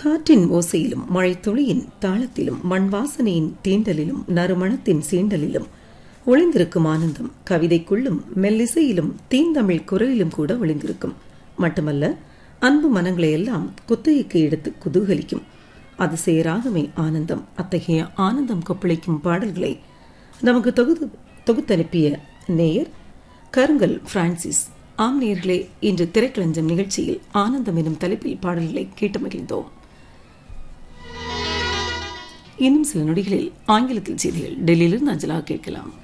காற்றின் ஓசையிலும் மழைத்துளியின் தாளத்திலும் மண் வாசனையின் தீண்டலிலும் நறுமணத்தின் சீண்டலிலும் ஒளிந்திருக்கும் ஆனந்தம் கவிதைக்குள்ளும் மெல்லிசையிலும் தீந்தமிழ் குரலிலும் கூட ஒளிந்திருக்கும். மட்டுமல்ல, அன்பு மனங்களை எல்லாம் குத்தகைக்கு எடுத்து குதூகலிக்கும் அதிசய ராகமே ஆனந்தம். அத்தகைய ஆனந்தம் கொப்பளிக்கும் பாடல்களை நமக்கு தொகுத்தனுப்பிய நேயர் கருங்கல் பிரான்சிஸ். ஆம் நேயர்களே, இன்று திரைக்களஞ்சம் நிகழ்ச்சியில் ஆனந்தம் எனும் தலைப்பில் பாடல்களை கேட்டு மகிழ்ந்தோம். இன்னும் சில நொடிகளில் ஆங்கிலத்தில் செய்திகள் டெல்லியிலிருந்து அஞ்சலாக கேட்கலாம்.